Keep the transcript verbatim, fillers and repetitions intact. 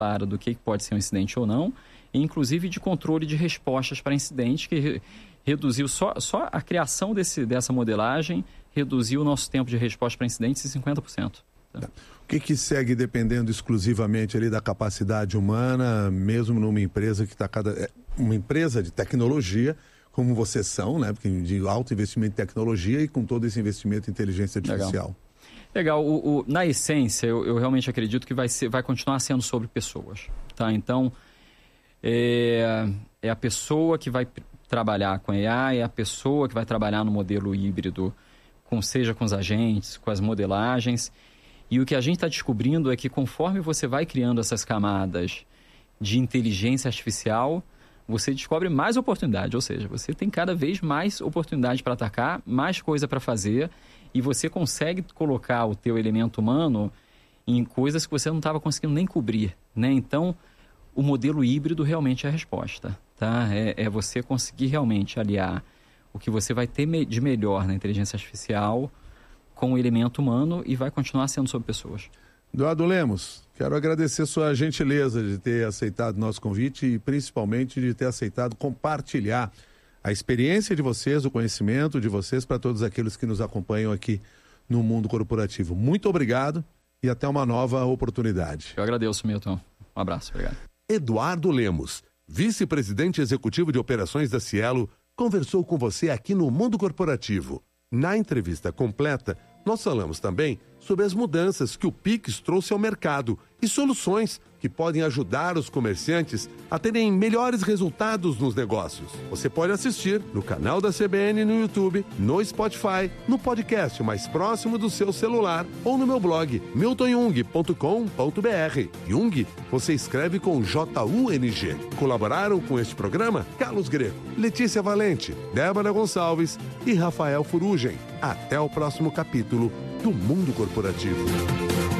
clara do que pode ser um incidente ou não, e inclusive de controle de respostas para incidentes, que re, reduziu só, só a criação desse, dessa modelagem, reduziu o nosso tempo de resposta para incidentes em cinquenta por cento. Tá? O que, que segue dependendo exclusivamente ali da capacidade humana, mesmo numa empresa que está cada... uma empresa de tecnologia, como vocês são, né? Porque de alto investimento em tecnologia e com todo esse investimento em inteligência artificial. Legal. Legal. O, o, na essência, eu, eu realmente acredito que vai, ser, vai continuar sendo sobre pessoas. Tá? Então, é, é a pessoa que vai trabalhar com A I, é a pessoa que vai trabalhar no modelo híbrido, com, seja com os agentes, com as modelagens. E o que a gente está descobrindo é que conforme você vai criando essas camadas de inteligência artificial, você descobre mais oportunidade, ou seja, você tem cada vez mais oportunidade para atacar, mais coisa para fazer, e você consegue colocar o teu elemento humano em coisas que você não estava conseguindo nem cobrir, né? Então, o modelo híbrido realmente é a resposta, tá? É, é você conseguir realmente aliar o que você vai ter de melhor na inteligência artificial com o elemento humano e vai continuar sendo sobre pessoas. Eduardo Lemos, quero agradecer sua gentileza de ter aceitado o nosso convite e principalmente de ter aceitado compartilhar a experiência de vocês, o conhecimento de vocês para todos aqueles que nos acompanham aqui no Mundo Corporativo. Muito obrigado e até uma nova oportunidade. Eu agradeço, Milton. Um abraço, obrigado. Eduardo Lemos, vice-presidente executivo de operações da Cielo, conversou com você aqui no Mundo Corporativo. Na entrevista completa, nós falamos também sobre as mudanças que o Pix trouxe ao mercado e soluções que podem ajudar os comerciantes a terem melhores resultados nos negócios. Você pode assistir no canal da C B N no YouTube, no Spotify, no podcast mais próximo do seu celular ou no meu blog milton jung ponto com ponto b r. Jung, você escreve com J U N G. Colaboraram com este programa Carlos Greco, Letícia Valente, Débora Gonçalves e Rafael Furugem. Até o próximo capítulo do Mundo Corporativo.